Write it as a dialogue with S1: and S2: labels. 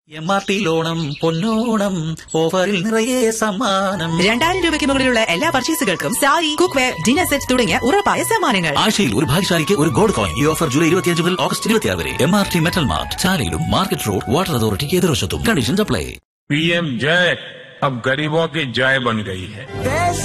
S1: MRT ലോണം പൊന്നോണം ഓഫറിൽ നിറയെ സമ്മാനം.
S2: 2000 രൂപയ്ക്ക് മുകളിലുള്ള എല്ലാ പർച്ചേസുകൾക്കും സാരി, കുക്ക്വെയർ, ഡിന്നർ സെറ്റ് തുടങ്ങിയ ഉറപ്പായ സമ്മാനങ്ങൾ.
S1: ആഴ്ചയിൽ ഒരു ഭാഗ്യശാലിക്ക് ഒരു ഗോൾഡ് കോയിൻ. ഈ ഓഫർ ജൂലൈ 25 മുതൽ ഓഗസ്റ്റ് 26 വരെ. MRT metal mart, ചാലയിലും market road, water അതോറിറ്റിക്ക് എതിർവശത്തും. Conditions apply.
S3: PM जय अब गरीबों की जय बन गई है.